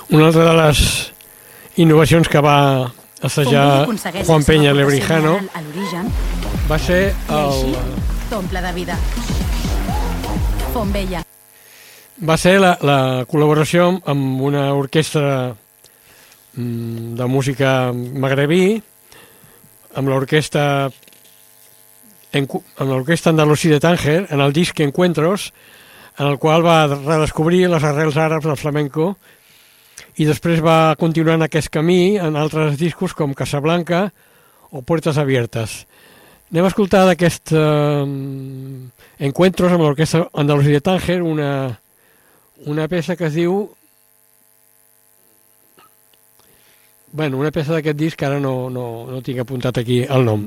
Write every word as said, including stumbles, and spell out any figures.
Una altra de les innovacions que va assajar Juan Peña Lebrijano va ser el... T'omple de vida. Fontbella. Va ser la, la col·laboració amb una orquestra de música magrebí, amb l'orquestra amb l'orquestra andalusí de Tànger, en el disc Encuentros, en el qual va redescobrir les arrels àrabs del flamenco i després va continuar en aquest camí en altres discos com Casablanca o Puertas Abiertas. Anem a escoltar d'aquest eh, Encuentros amb l'orquestra andalusí de Tànger una, una peça que es diu Bueno, una peça d'aquest disc que ara no, no, no tinc apuntat aquí el nom.